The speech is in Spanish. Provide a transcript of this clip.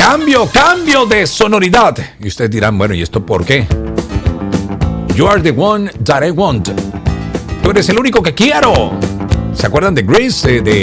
Cambio de sonoridad. Y ustedes dirán, bueno, ¿y esto por qué? You are the one that I want. Tú eres el único que quiero. ¿Se acuerdan de Grace? De